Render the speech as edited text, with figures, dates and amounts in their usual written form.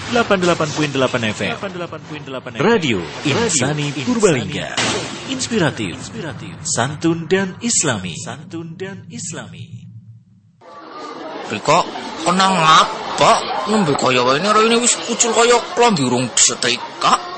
88.8 FM. Radio Insani Purbalingga. Inspiratif, santun dan islami. Rika, kenang apa? Nembe kaya wae ini wis kucul kaya klambi urung setrika.